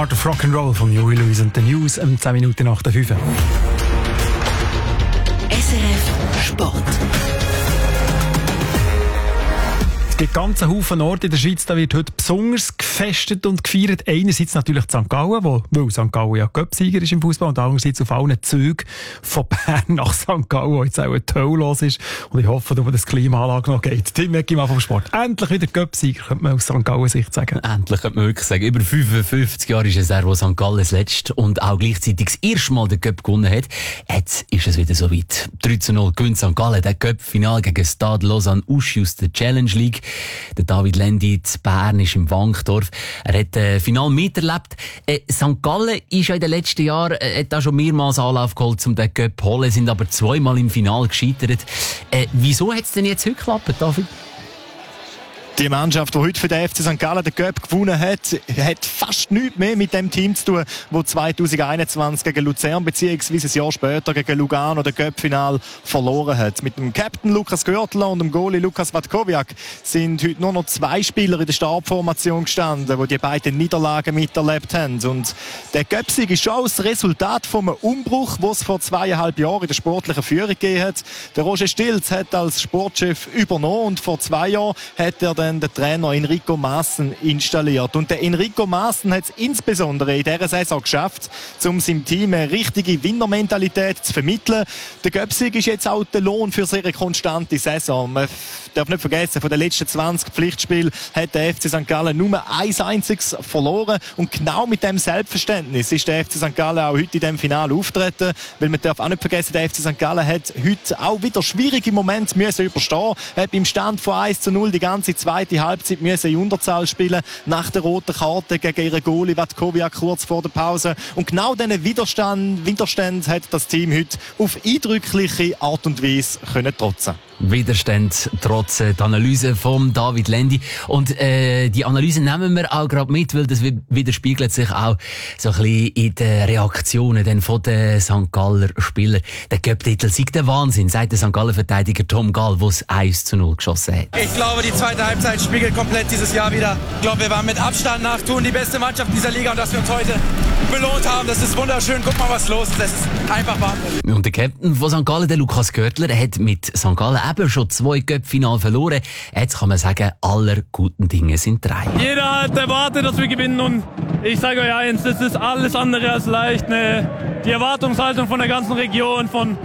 Art of Rock'n'Roll von Joey Louis und den News 10 Minuten nach der 5. SRF Sport. Es gibt ganze Haufen Orte in der Schweiz, da wird heute besonders gefestet und gefeiert. Einerseits natürlich St. Gallen, weil St. Gallen ja Cup-Sieger ist im Fußball, und andererseits auf allen Zügen von Bern nach St. Gallen, wo jetzt auch ein Toll los ist. Und ich hoffe, dass das Klimaanlage noch geht. Tim Mecki mal vom Sport. Endlich wieder Cup-Sieger, könnte man aus St. Gallen Sicht sagen. Endlich könnte man wirklich sagen. Über 55 Jahre ist es er, wo St. Gallen das letzte und auch gleichzeitig das erste Mal den Cup gewonnen hat. Jetzt ist es wieder soweit. 3:0 gewinnt St. Gallen den Cup-Final gegen Stade Lausanne-Uschi aus der Challenge League. Der David Lendi zu Bern ist im Wankdorf. Er hat Final miterlebt. St. Gallen ist ja in den letzten Jahren hat auch schon mehrmals Anlauf geholt, um den Cup zu holen, sind aber zweimal im Finale gescheitert. Wieso hat es denn jetzt heute geklappt, David? Die Mannschaft, die heute für den FC St. Gallen den Cup gewonnen hat, hat fast nichts mehr mit dem Team zu tun, das 2021 gegen Luzern bzw. ein Jahr später gegen Lugano den Cup-Final verloren hat. Mit dem Captain Lukas Görtler und dem Goalie Lukas Vatkoviak sind heute nur noch 2 Spieler in der Startformation gestanden, die beiden Niederlagen miterlebt haben. Und der Cup-Sieg ist schon das Resultat von einem Umbruch, den es vor 2,5 Jahren in der sportlichen Führung gegeben hat. Der Roger Stilz hat als Sportchef übernommen und vor 2 Jahren hat er den Trainer Enrico Maassen installiert. Und der Enrico Maassen hat es insbesondere in dieser Saison geschafft, um seinem Team eine richtige Winnermentalität zu vermitteln. Der Göpsig ist jetzt auch der Lohn für eine konstante Saison. Man darf nicht vergessen, von den letzten 20 Pflichtspielen hat der FC St. Gallen nur ein einziges verloren. Und genau mit dem Selbstverständnis ist der FC St. Gallen auch heute in diesem Finale auftreten. Weil man darf auch nicht vergessen, der FC St. Gallen hat heute auch wieder schwierige Momente müssen überstehen. Er hat beim Stand von 1:0 die ganze zweite Halbzeit müssen in Unterzahl spielen, nach der roten Karte gegen ihren Goalie Vatkoviak kurz vor der Pause. Und genau diesen Widerstand hat das Team heute auf eindrückliche Art und Weise trotzen. Widerstand trotzen, die Analyse von David Lendi. Und die Analyse nehmen wir auch gerade mit, weil das widerspiegelt sich auch so ein bisschen in den Reaktionen dann von den St. Galler Spielern. Der Cup-Titel sei der Wahnsinn, sagt der St. Galler-Verteidiger Tom Gall, der es 1:0 geschossen hat. Ich glaube, die zweite Halbzeit spiegelt komplett dieses Jahr wieder. Ich glaube, wir waren mit Abstand nach Thun die beste Mannschaft dieser Liga, und dass wir uns heute belohnt haben, das ist wunderschön. Guck mal, was los ist. Das ist einfach Wahnsinn. Und der Captain von St. Gallen, der Lukas Görtler, hat mit St. Gallen eben schon 2 Cup-Finale verloren. Jetzt kann man sagen, aller guten Dinge sind 3. Jeder hat erwartet, dass wir gewinnen, und ich sage euch eins, das ist alles andere als leicht. Die Erwartungshaltung von der ganzen Region, von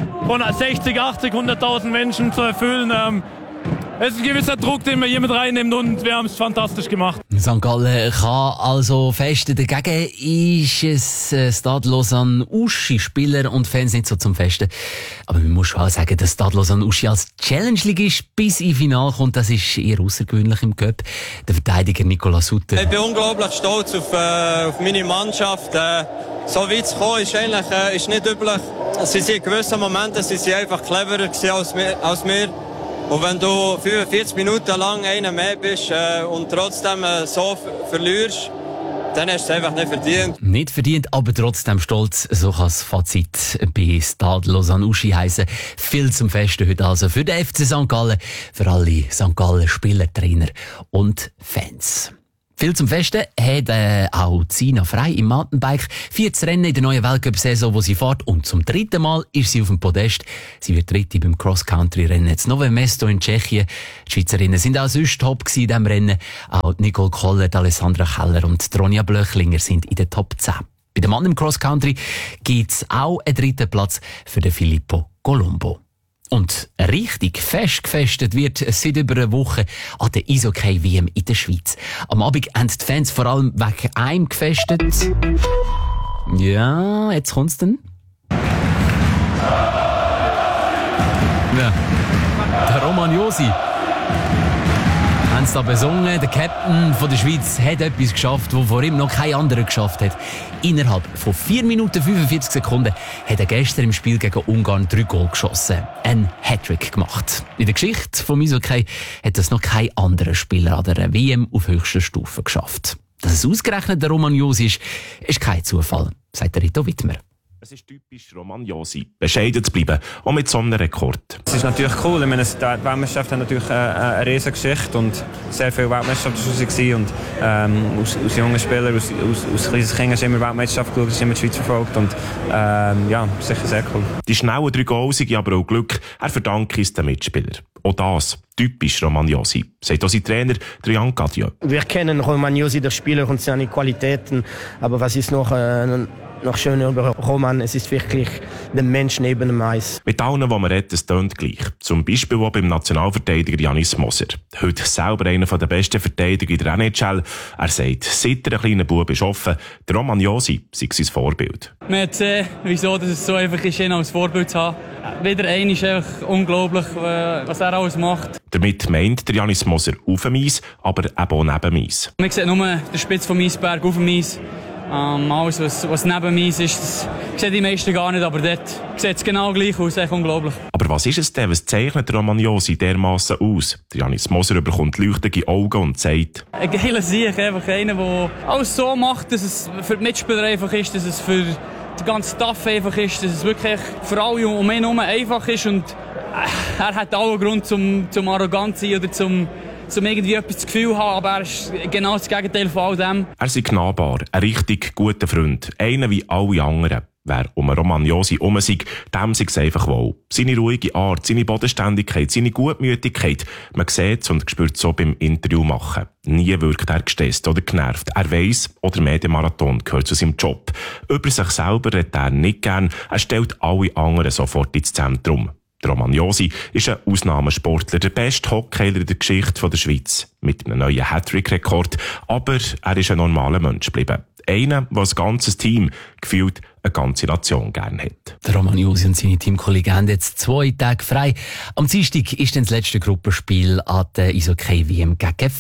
60, 80, 100.000 Menschen zu erfüllen. Es ist ein gewisser Druck, den wir hier mit reinnehmen, und wir haben es fantastisch gemacht. St. Gallen kann also festen. Dagegen ist es Stade Lausanne-Uschi Spieler und Fans nicht so zum Festen. Aber man muss schon auch sagen, dass Stade Lausanne-Uschi als Challenge-Ligist bis ins Finale kommt. Das ist eher außergewöhnlich im Cup. Der Verteidiger Nicolas Sutter. Ich bin unglaublich stolz auf meine Mannschaft. So weit zu kommen ist eigentlich ist nicht üblich. Sie sind in gewissen Momenten einfach cleverer als wir. Und wenn du 45 Minuten lang einer mehr bist und trotzdem so verlierst, dann hast du es einfach nicht verdient. Nicht verdient, aber trotzdem stolz. So kann das Fazit bei Stade Lausanne-Uschi heissen. Viel zum Festen heute also für den FC St. Gallen, für alle St. Gallen Spieler, Trainer und Fans. Viel zum Festen hat auch Zina Frey im Mountainbike. 40 Rennen in der neuen Weltcup-Saison, wo sie fährt. Und zum 3. Mal ist sie auf dem Podest. Sie wird 3. beim Cross-Country-Rennen in Nové Mesto in Tschechien. Die Schweizerinnen sind auch sonst top gewesen in diesem Rennen. Auch Nicole Koller, Alessandra Keller und Ronja Blöchlinger sind in den Top 10. Bei dem Mann im Cross-Country gibt es auch einen 3. Platz für den Filippo Colombo. Und richtig fest gefestet wird seit über einer Woche an der Eishockey-WM in der Schweiz. Am Abend haben die Fans vor allem wegen einem gefestet. Ja, jetzt kommt's dann. Ja, der Roman Josi. Haben sie da besungen. Der Captain von der Schweiz hat etwas geschafft, was vor ihm noch kein anderer geschafft hat. Innerhalb von 4 Minuten 45 Sekunden hat er gestern im Spiel gegen Ungarn 3 Goal geschossen. Ein Hattrick gemacht. In der Geschichte vom Eishockey hat das noch kein anderer Spieler an der WM auf höchster Stufe geschafft. Dass es ausgerechnet der Roman Josi ist kein Zufall, sagt der Rito Wittmer. Es ist typisch Romagnosi, bescheiden zu bleiben, auch mit so einem Rekord. Es ist natürlich cool, ich meine, die Weltmeisterschaft hat natürlich eine riesige Geschichte und sehr viele Weltmeisterschaften und aus jungen Spielern, aus kleines Kind hast du immer Weltmeisterschaft geschaut, hast immer die Schweiz verfolgt und ja, sicher sehr cool. Die schnellen 3 Goals sind aber auch Glück, er verdankt es den Mitspielern. Auch das, typisch Romagnosi, sagt auch sein Trainer Jan Cadieux. Wir kennen Romagnosi, der Spieler und seine Qualitäten, aber was ist noch schön über Roman, es ist wirklich der Mensch neben dem Eis. Mit allen, die man redet, es tönt gleich. Zum Beispiel auch beim Nationalverteidiger Janis Moser. Heute selber einer der besten Verteidiger in der NHL. Er sagt, seit er ein kleiner Bub ist offen, der Romagnosi sei sein Vorbild. Man hat gesehen, wieso es so einfach ist, ihn als Vorbild zu haben. Wieder einer ist einfach unglaublich, was er alles macht. Damit meint der Janis Moser auf dem Eis, aber eben auch neben dem Eis. Man sieht nur den Spitz vom Eisberg auf dem Eis. Alles, was neben dem Eis ist, das sehen die meisten gar nicht, aber dort sieht es genau gleich aus, echt unglaublich. Aber was ist es denn, was zeichnet Romagnosi dermassen aus? Der Janis Moser bekommt leuchtende Augen und sagt: Ein geiler Sieg, einfach einer, der alles so macht, dass es für die Mitspieler einfach ist, dass es für den ganzen Staff einfach ist, dass es wirklich für alle um ihn herum einfach ist und er hat allen Grund zum arrogant zu sein oder zum irgendwie etwas das Gefühl haben, aber er ist genau das Gegenteil von all dem. Er ist nahbar, ein richtig guter Freund, einer wie alle anderen. Wer um Romagnosi herum sei, dem sei es einfach wohl. Seine ruhige Art, seine Bodenständigkeit, seine Gutmütigkeit, man sieht es und spürt es so beim Interview machen. Nie wirkt er gestresst oder genervt. Er weiss, oder Medienmarathon gehört zu seinem Job. Über sich selber redet er nicht gern, er stellt alle anderen sofort ins Zentrum. Der Romagnosi ist ein Ausnahmesportler, der beste Hockeyler in der Geschichte der Schweiz. Mit einem neuen Hattrick-Rekord. Aber er ist ein normaler Mensch geblieben. Einer, der das ganze Team gefühlt eine ganze Nation gern hat. Der Romagnosi und seine Teamkollegen haben jetzt 2 Tage frei. Am Dienstag ist dann das letzte Gruppenspiel an der Eishockey-WM gegen